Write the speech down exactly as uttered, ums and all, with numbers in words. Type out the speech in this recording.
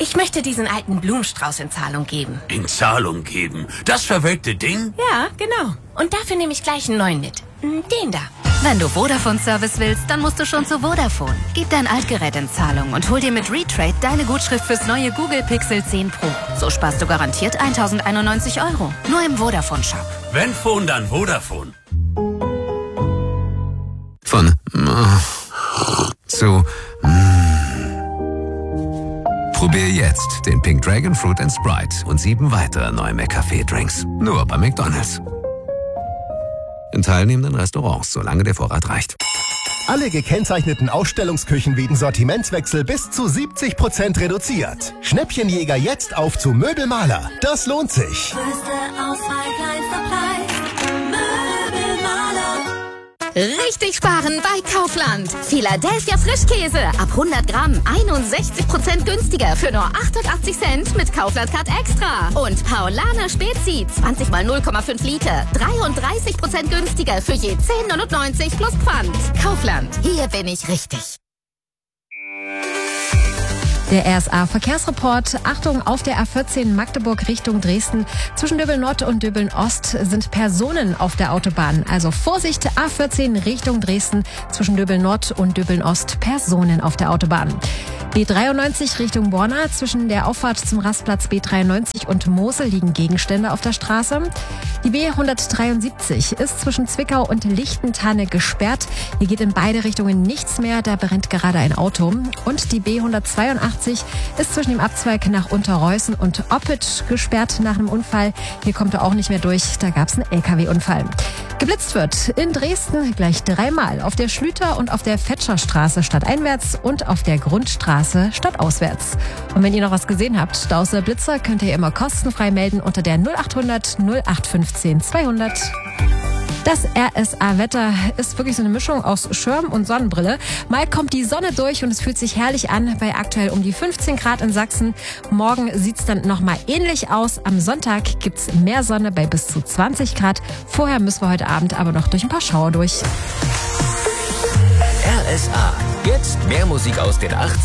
Ich möchte diesen alten Blumenstrauß in Zahlung geben. In Zahlung geben? Das verwelkte Ding? Ja, genau. Und dafür nehme ich gleich einen neuen mit. Den da. Wenn du Vodafone-Service willst, dann musst du schon zu Vodafone. Gib dein Altgerät in Zahlung und hol dir mit Retrade deine Gutschrift fürs neue Google Pixel zehn Pro. So sparst du garantiert tausendeinundneunzig Euro. Nur im Vodafone-Shop. Wenn Phone, dann Vodafone. Von zu Probier jetzt den Pink Dragon Fruit and Sprite und sieben weitere neue McCafé-Drinks. Nur bei McDonald's. In teilnehmenden Restaurants, solange der Vorrat reicht. Alle gekennzeichneten Ausstellungsküchen wegen Sortimentswechsel bis zu siebzig Prozent reduziert. Schnäppchenjäger jetzt auf zu Möbelmaler. Das lohnt sich. Richtig sparen bei Kaufland. Philadelphia Frischkäse ab hundert Gramm einundsechzig Prozent günstiger für nur achtundachtzig Cent mit Kaufland Card Extra. Und Paulaner Spezi zwanzig mal null Komma fünf Liter dreiunddreißig Prozent günstiger für je zehn neunundneunzig plus Pfand. Kaufland, hier bin ich richtig. Der R S A-Verkehrsreport. Achtung, auf der A vierzehn Magdeburg Richtung Dresden. Zwischen Döbeln-Nord und Döbeln-Ost sind Personen auf der Autobahn. Also Vorsicht, A vierzehn Richtung Dresden. Zwischen Döbeln-Nord und Döbeln-Ost Personen auf der Autobahn. B dreiundneunzig Richtung Borna. Zwischen der Auffahrt zum Rastplatz B dreiundneunzig und Mosel liegen Gegenstände auf der Straße. Die B hundertdreiundsiebzig ist zwischen Zwickau und Lichtentanne gesperrt. Hier geht in beide Richtungen nichts mehr, da brennt gerade ein Auto. Und die B hundertzweiundachtzig ist zwischen dem Abzweig nach Unterreußen und Oppet gesperrt nach einem Unfall. Hier kommt er auch nicht mehr durch, da gab es einen L K W-Unfall. Geblitzt wird in Dresden gleich dreimal. Auf der Schlüter und auf der Fetscherstraße stadteinwärts und auf der Grundstraße stadtauswärts. Und wenn ihr noch was gesehen habt, Stauser Blitzer, könnt ihr immer kostenfrei melden unter der null achthundert null acht fünfzehn zweihundert. Das R S A-Wetter ist wirklich so eine Mischung aus Schirm und Sonnenbrille. Mal kommt die Sonne durch und es fühlt sich herrlich an bei aktuell um die fünfzehn Grad in Sachsen. Morgen sieht's dann nochmal ähnlich aus. Am Sonntag gibt's mehr Sonne bei bis zu zwanzig Grad. Vorher müssen wir heute Abend aber noch durch ein paar Schauer durch. R S A. Jetzt mehr Musik aus den achtziger